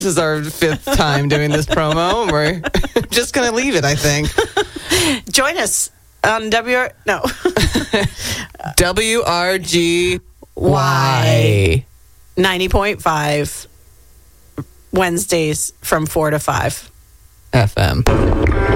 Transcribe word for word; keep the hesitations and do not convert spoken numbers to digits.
This is our fifth time doing this promo. We're just going to leave it, I think. Join us on W R... No. W R G Y. ninety point five. Wednesdays from four to five. F M.